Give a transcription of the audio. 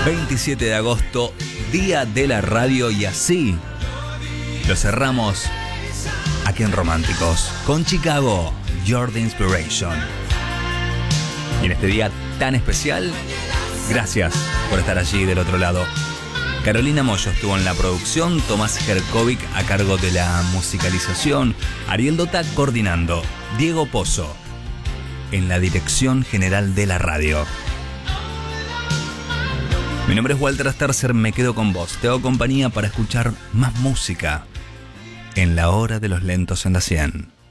27 de agosto, Día de la Radio, y así lo cerramos aquí en Románticos con Chicago, You're the Inspiration. Y en este día tan especial, gracias por estar allí del otro lado. Carolina Moyo estuvo en la producción, Tomás Jerkovic a cargo de la musicalización, Ariel Dota coordinando, Diego Pozo en la dirección general de la radio. Mi nombre es Walter Sterzer, me quedo con vos. Te hago compañía para escuchar más música en la hora de los lentos en la 100.